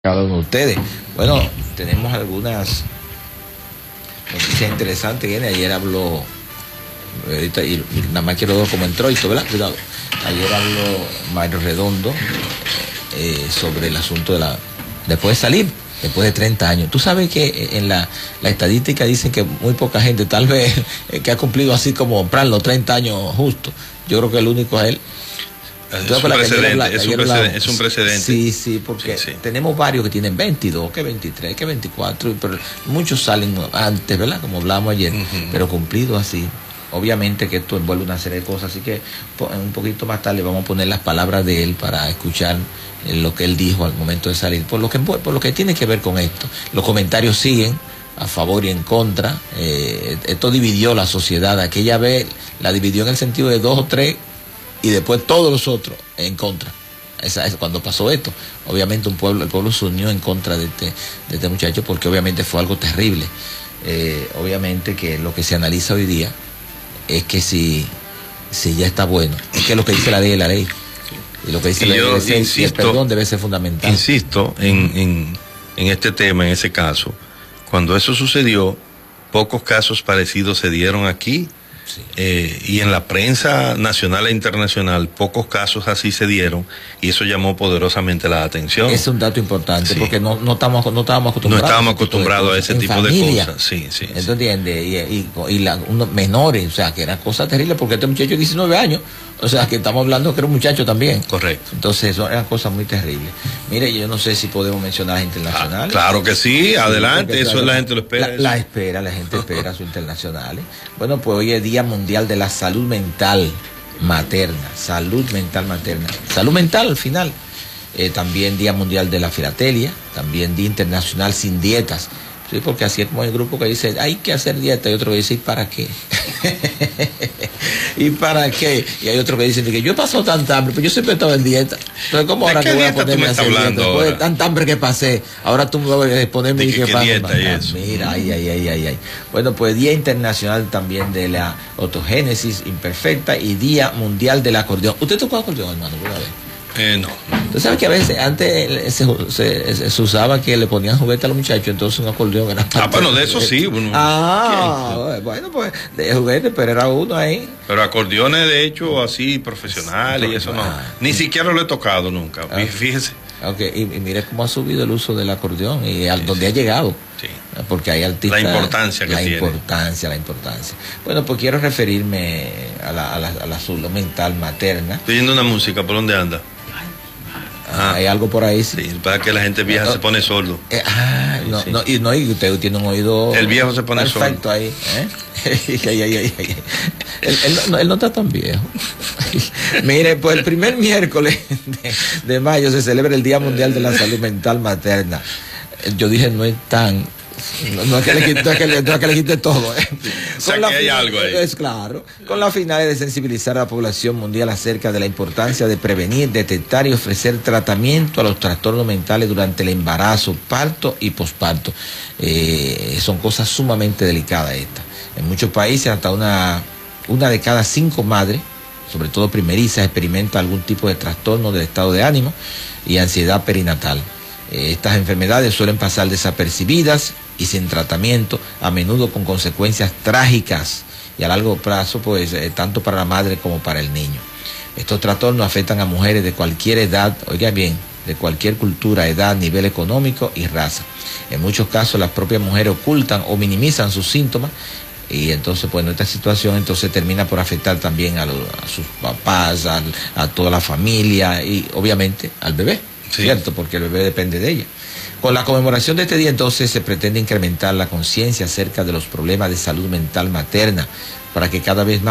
cada uno de ustedes. Bueno, tenemos algunas noticias interesantes. Viene, ayer habló, ahorita, y nada más quiero ver cómo entró esto, ¿verdad? Cuidado. Ayer habló Mario Redondo sobre el asunto de después de salir, después de 30 años. Tú sabes que en la estadística dicen que muy poca gente, tal vez, que ha cumplido así como Pran los 30 años justo. Yo creo que el único es él. Es un precedente. Sí, porque tenemos varios que tienen 22, que 23, que 24, pero muchos salen antes, ¿verdad? Como hablábamos ayer, pero cumplido así. Obviamente que esto envuelve una serie de cosas, así que un poquito más tarde vamos a poner las palabras de él para escuchar lo que él dijo al momento de salir, por lo que tiene que ver con esto. Los comentarios siguen a favor y en contra. Esto dividió la sociedad. Aquella vez la dividió en el sentido de 2 o 3 y después todos los otros en contra. Cuando pasó esto, obviamente el pueblo se unió en contra de este muchacho, porque obviamente fue algo terrible. Obviamente que lo que se analiza hoy día es que si ya está bueno, es que lo que dice la ley es la ley, y lo que dice la ley y el perdón debe ser fundamental. Insisto en este tema, en ese caso, cuando eso sucedió, pocos casos parecidos se dieron aquí. Sí. Y en la prensa nacional e internacional pocos casos así se dieron, y eso llamó poderosamente la atención. Es un dato importante, sí, porque no estábamos acostumbrados a ese tipo de cosas. Sí. ¿Entiendes? Y unos menores, o sea, que era cosa terrible, porque este muchacho de 19 años, o sea, que estamos hablando que era un muchacho también. Correcto. Entonces, eso eran cosas muy terribles. Mire, yo no sé si podemos mencionar las internacionales. Claro que sí, adelante, eso la gente lo espera. La gente espera sus internacionales. Bueno, pues hoy es Día Mundial de la Salud Mental Materna. Salud mental materna. Salud mental al final. También Día Mundial de la Filatelia. También Día Internacional Sin Dietas. Sí, porque así es como hay un grupo que dice, hay que hacer dieta, y otro que dice, ¿y para qué? ¿Y para qué? Y hay otro que dice, que yo he pasado tanta hambre, pero yo siempre he estado en dieta. Entonces, ¿cómo ahora que voy a ponerme a hacer dieta? Después de tanta hambre que pasé, ahora tú me vas a ponerme y qué pasa. Mira, ay. Bueno, pues Día Internacional también de la Autogénesis Imperfecta y Día Mundial del Acordeón. ¿Usted tocó acordeón, hermano? No. Tú sabes que a veces antes se usaba que le ponían juguete a los muchachos, entonces un acordeón era bueno, de eso sí. Bueno, pues de juguete, pero era uno ahí. Pero acordeones de hecho así profesionales y eso no. Ni siquiera lo he tocado nunca. Fíjese. Y mire cómo ha subido el uso del acordeón y donde ha llegado. Sí. Porque hay artistas. La importancia que tiene. La importancia. Bueno, pues quiero referirme a la salud mental materna. Pidiendo una música, ¿por dónde anda? Hay algo por ahí, sí. Para que la gente vieja se pone sordo. Y usted tiene un oído. El viejo se pone perfecto sordo. Ahí. Él no está tan viejo. Mire, pues el primer miércoles de mayo se celebra el Día Mundial de la Salud Mental Materna. Yo dije, no es tan. No es que le quite todo. O sea, que hay algo ahí. Es claro. Con la finalidad de sensibilizar a la población mundial acerca de la importancia de prevenir, detectar y ofrecer tratamiento a los trastornos mentales durante el embarazo, parto y posparto. Son cosas sumamente delicadas estas. En muchos países hasta una de cada 5 madres, sobre todo primerizas, experimenta algún tipo de trastorno del estado de ánimo y ansiedad perinatal. Estas enfermedades suelen pasar desapercibidas y sin tratamiento, a menudo con consecuencias trágicas y a largo plazo, pues tanto para la madre como para el niño. Estos trastornos afectan a mujeres de cualquier edad, oiga bien, de cualquier cultura, edad, nivel económico y raza. En muchos casos las propias mujeres ocultan o minimizan sus síntomas, y entonces, bueno, esta situación termina por afectar también a sus papás, a toda la familia y obviamente al bebé. Sí. ¿Cierto? Porque el bebé depende de ella. Con la conmemoración de este día, entonces, se pretende incrementar la conciencia acerca de los problemas de salud mental materna para que cada vez más